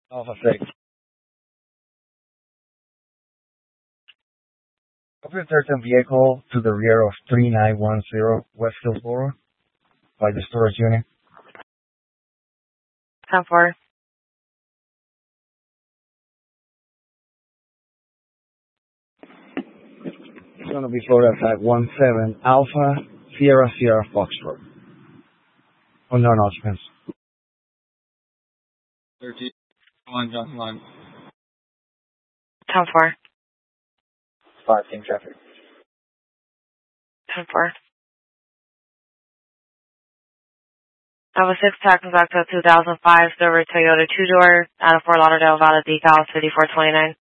Alpha 6. Copy a certain vehicle to the rear of 3910 West Hillsboro by the storage unit. 10-4. It's going to be Florida Type 17 Alpha Sierra Sierra Foxtrot. Unknown occupants. 13. One Johnson Line. 10-4. 5 King traffic. 10-4. Alpha 6 taxing back to a 2005 silver Toyota two-door out of Fort Lauderdale, valid decals 5429.